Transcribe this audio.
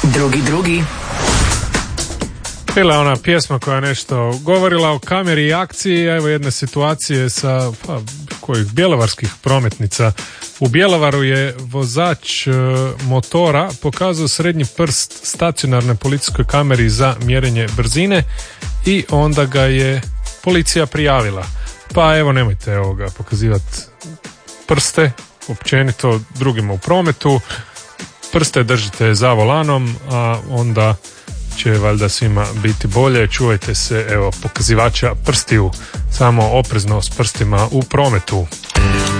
Drugi. Bila ona pjesma koja nešto govorila o kameri i akciji, evo jedne situacije sa kojih bjelovarskih prometnica. U Bjelovaru je vozač motora pokazao srednji prst stacionarnoj policijskoj kameri za mjerenje brzine i onda ga je policija prijavila. Pa evo, nemojte pokazivati prste općenito drugima u prometu, prste držite za volanom, a onda će valjda svima biti bolje. Čuvajte se, evo, pokazivača prstiju, samo oprezno s prstima u prometu.